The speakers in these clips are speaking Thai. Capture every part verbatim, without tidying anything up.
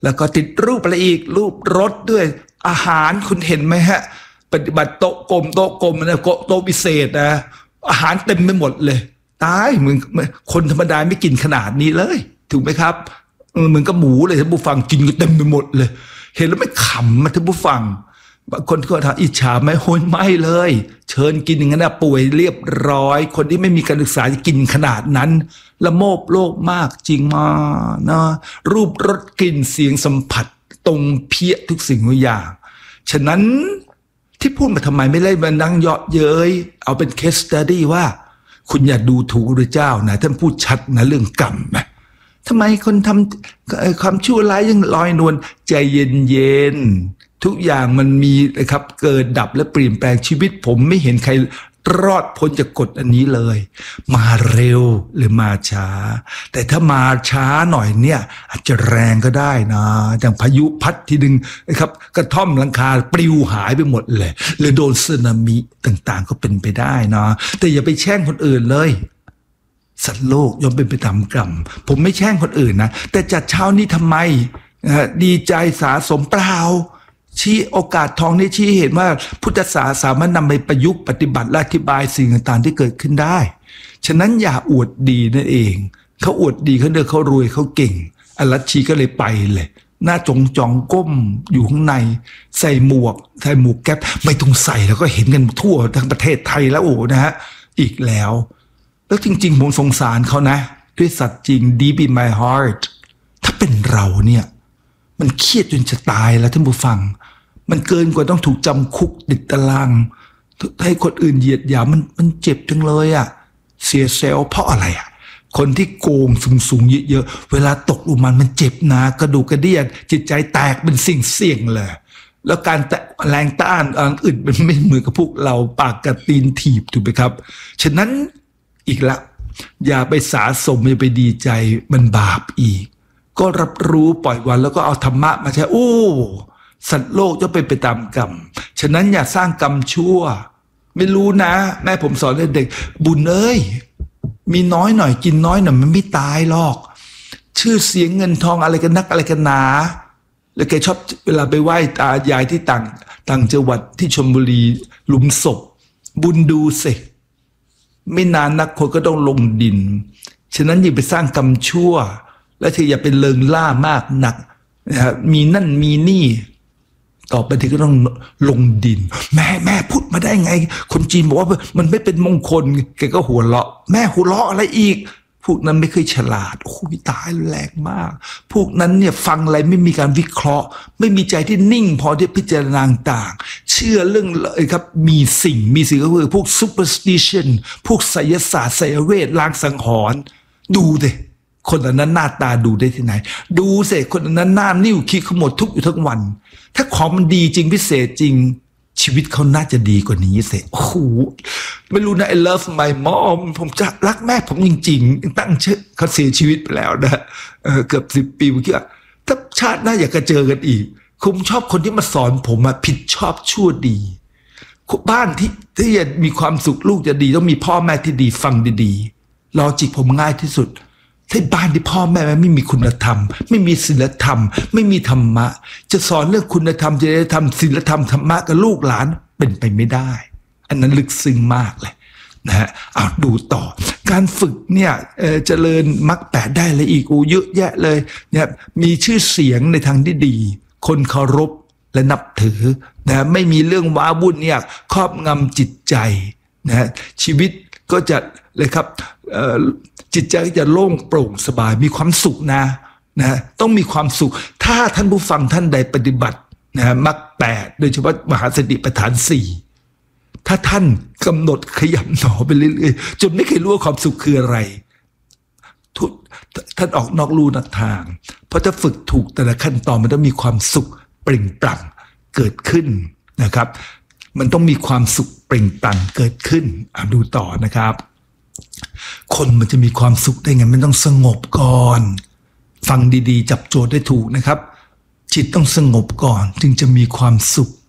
แล้วก็ติดรูปอะไรอีกรูปรถด้วยอาหารคุณเห็นไหมฮะปฏิบัติโต๊ะกลมโต๊ะกลมนะโต๊ะพิเศษนะอาหารเต็มไปหมดเลยตายเหมือนคนธรรมดาไม่กินขนาดนี้เลยถูกไหมครับเหมือนกับหมูเลยท่านผู้ฟังกินกันเต็มไปหมดเลยเห็นแล้วไม่ขำมาท่านผู้ฟังบางคนก็ถามอิจฉาไหมโหยไม่เลยเชิญกินอย่างนั้นนะป่วยเรียบร้อยคนที่ไม่มีการศึกษาจะกินขนาดนั้นละโมบโลกมากจริงมากนะรูปรสกลิ่นเสียงสัมผัสตรงเพี้ยทุกสิ่งทุกอย่างฉะนั้นที่พูดมาทำไมไม่ได้มานั่งเยาะเย้ยเอาเป็นเคสสตัดดี้ว่าคุณอย่าดูถูกพระเจ้านะท่านพูดชัดนะเรื่องกรรมนะทำไมคนทำความชั่วร้ายยังลอยนวลใจเย็นๆทุกอย่างมันมีนะครับเกิดดับและเปลี่ยนแปลงชีวิตผมไม่เห็นใครรอดพ้นจากกฎอันนี้เลยมาเร็วหรือมาช้าแต่ถ้ามาช้าหน่อยเนี่ยอาจจะแรงก็ได้นะอย่างพายุพัดทีนึงนะครับกระท่อมหลังคาปลิวหายไปหมดเลยหรือโดนสึนามิต่างๆก็เป็นไปได้นะแต่อย่าไปแช่งคนอื่นเลยสัตว์โลกย่อมเป็นไปตามกรรมผมไม่แช่งคนอื่นนะแต่จัดเช้านี้ทำไมดีใจสาสมเปล่าชี้โอกาสทองนี้ชี้เห็นว่าพุทธศาสนาสามารถนำไปประยุกต์ปฏิบัติและอธิบายสิ่งต่างๆที่เกิดขึ้นได้ฉะนั้นอย่าอวดดีนั่นเองเขาอวดดีเขาเดินเขารวยเขาเก่งอลัชชีก็เลยไปเลยหน้าจงจองก้มอยู่ข้างในใส่หมวกใส่หมวกแก๊ปไม่ต้องใส่แล้วก็เห็นกันทั่วทั้งประเทศไทยแล้วโอ้นะฮะอีกแล้วแล้วจริงๆผมสงสารเขานะด้วยสัตว์จริง deep in my heart ถ้าเป็นเราเนี่ยมันเครียดจนจะตายแล้วท่านผู้ฟังมันเกินกว่าต้องถูกจำคุกติดตารางให้คนอื่นเหยียดหยามมันมันเจ็บจังเลยอ่ะเสียเซลล์เพราะอะไรอ่ะคนที่โกงสูงๆเยอะๆเวลาตกลงมามันเจ็บนะกระดูกกระเดี่ยจิตใจแตกเป็นสิ่งเสี่ยงเลยแล้วการแตะแรงต้านอันอื่นมันไม่เหมือนกับพวกเราปากกระตีนถีบถูกไหมครับฉะนั้นอีกละอย่าไปสาสมอย่าไปดีใจมันบาปอีกก็รับรู้ปล่อยวางแล้วก็เอาธรรมะมาใช้โอ้สัตว์โลกจะเป็นไปตามกรรมฉะนั้นอย่าสร้างกรรมชั่วไม่รู้นะแม่ผมสอนเด็กบุญเอ้ยมีน้อยหน่อยกินน้อยหน่อยมันไม่ตายหรอกชื่อเสียงเงินทองอะไรกันนักอะไรกันหนาแล้วแกชอบเวลาไปไหว้ตายายที่ต่างต่างจังหวัดที่ชลบุรีหลุมศพบุญดูสิไม่นานนักคนก็ต้องลงดินฉะนั้นอย่าไปสร้างกรรมชั่วและเธออย่าเป็นเลิงล่ามากหนักนะมีนั่นมีนี่ต่อไปเธอก็ต้องลงดินแม่แม่พูดมาได้ไงคนจีนบอกว่ามันไม่เป็นมงคลแกก็หัวเราะแม่หัวเราะอะไรอีกพวกนั้นไม่เคยฉลาดโอ้ยตายแรงมากพวกนั้นเนี่ยฟังอะไรไม่มีการวิเคราะห์ไม่มีใจที่นิ่งพอที่พิจารณาต่างเชื่อเรื่องเลยครับมีสิ่งมีสิ่งก็คือพวก superstition พวกไสยศาสตร์ไสยเวทลางสังหรณ์ดูดิคนนั้นหน้าตาดูได้ที่ไหนดูสิคนนั้นหน้านิ้วคิดขมวดทุกอยู่ทั้งวันถ้าของมันดีจริงพิเศษจริงชีวิตเขาน่าจะดีกว่านี้สิโอ้โหไม่รู้นะ I love my mom ผมจะรักแม่ผมจริงๆตั้งชื่อเขาเสียชีวิตไปแล้วนะเออเกือบสิบปีเมื่อกี้ถ้าชาติหน้าอยากจะเจอกันอีกผมชอบคนที่มาสอนผมมาผิดชอบชั่วดีบ้านที่ที่จะมีความสุขลูกจะดีต้องมีพ่อแม่ที่ดีฟังดีๆลอจิกผมง่ายที่สุดที่บ้านที่พ่อแม่ไม่มีคุณธรรมไม่มีศีลธรรมไม่มีธรรมะจะสอนเรื่องคุณธรรมจริยธรรมศีลธรรมธรรมะกับลูกหลานเป็นไปไม่ได้อันนั้นลึกซึ้งมากเลยนะฮะเอาดูต่อการฝึกเนี่ยเ, เจริญมรรคแปดได้เลยอีกโอ้เยอะแยะเลยเนี่ยมีชื่อเสียงในทางที่ดีคนเคารพและนับถือนะไม่มีเรื่องว้าวุ่นเนี่ยครอบงำจิตใจนะชีวิตก็จะเลยครับจิตใจจะโล่งโปร่งสบายมีความสุขนะนะต้องมีความสุขถ้าท่านผู้ฟังท่านใดปฏิบัตินะมรรคแปดโดยเฉพาะมหาสติปัฏฐานสี่ถ้าท่านกำหนดขยับหนอไปเรื่อยๆจนไม่เคยรู้ว่าความสุขคืออะไรทุกท่านออกนอกลู่นอกทางเพราะถ้าฝึกถูกแต่ละขั้นตอนมันต้องมีความสุขเปล่งปลั่งเกิดขึ้นนะครับมันต้องมีความสุขเปล่งปลั่งเกิดขึ้นอ่ะดูต่อนะครับคนมันจะมีความสุขได้ไงมันต้องสงบก่อนฟังดีๆจับโจทย์ได้ถูกนะครับจิตต้องสงบก่อนจึงจะมีความสุข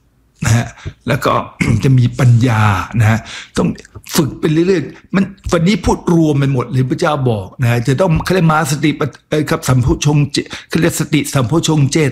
นะฮะแล้วก็ จะมีปัญญานะฮะต้องฝึกไปเรื่อยๆมันวันนี้พูดรวมไปหมดเลยพระเจ้าบอกนะฮะจะต้องเขาเรียกมาสติเอ่อครับสัมโพชงเจเขาเรียกสติสัมโพชงเจต